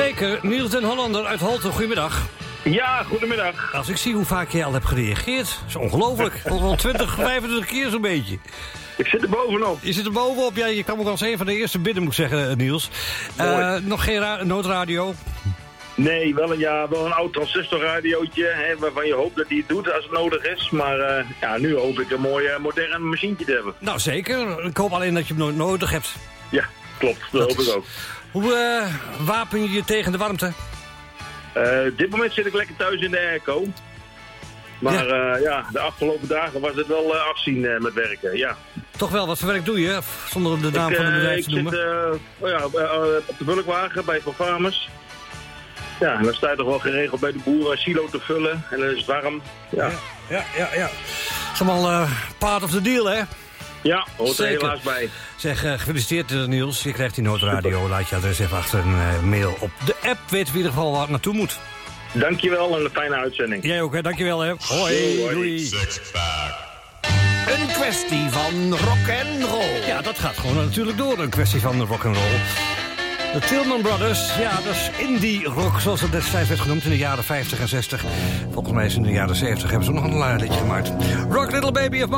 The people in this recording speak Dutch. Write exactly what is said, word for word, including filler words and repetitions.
Zeker, Niels den Hollander uit Holte, goedemiddag. Ja, goedemiddag. Als ik zie hoe vaak jij al hebt gereageerd, dat is ongelooflijk. Al twintig, vijfentwintig keer zo'n beetje. Ik zit er bovenop. Je zit er bovenop, ja, je kwam ook als een van de eerste binnen, moet ik zeggen, Niels. Uh, nog geen ra- noodradio? Nee, wel een, ja, wel een oud transistorradiootje, hè, waarvan je hoopt dat hij het doet als het nodig is. Maar uh, ja, nu hoop ik een mooi uh, modern machientje te hebben. Nou, zeker. Ik hoop alleen dat je hem nooit nodig hebt. Ja, klopt. Dat, dat hoop is... ik ook. Hoe uh, wapen je je tegen de warmte? Uh, op dit moment zit ik lekker thuis in de airco. Maar ja, uh, ja de afgelopen dagen was het wel uh, afzien uh, met werken, ja. Toch wel, wat voor werk doe je, zonder de naam ik, van het bedrijf uh, te noemen? Ik zit uh, ja, uh, op de bulkwagen bij Van Farmers. Ja, en dan sta je toch wel geregeld bij de boeren silo te vullen. En dan is het warm. Ja, ja, ja. ja, ja. Het is allemaal uh, part of the deal, hè? Ja, hoort er helaas bij. Zeg, uh, gefeliciteerd uh, Niels. Je krijgt die noodradio. Super. Laat je adres even achter een uh, mail op de app. Weet in ieder geval waar het naartoe moet. Dankjewel en een fijne uitzending. Jij ook, hè? Dankjewel, hè? Hoi, doei. Een kwestie van rock and roll. Ja, dat gaat gewoon natuurlijk door. Een kwestie van rock and roll. De Tillman Brothers, ja, dat is indie rock, zoals het destijds werd genoemd in de jaren vijftig en zestig. Volgens mij is in de jaren zeventig hebben ze nog een liedje gemaakt. Rock Little Baby of